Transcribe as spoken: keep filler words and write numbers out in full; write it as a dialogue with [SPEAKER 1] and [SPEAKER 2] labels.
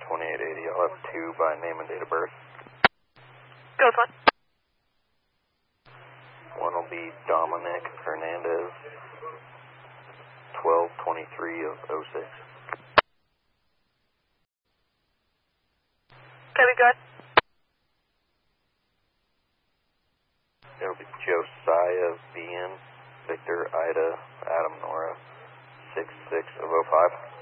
[SPEAKER 1] twenty-eight eighty. I'll have two by name and date of birth.
[SPEAKER 2] Go with one.
[SPEAKER 1] One will be Dominic Hernandez, twelve twenty-three of oh six.
[SPEAKER 2] Copy, go ahead.
[SPEAKER 1] It'll be Josiah B N, Victor Ida Adam Nora, six six of oh five.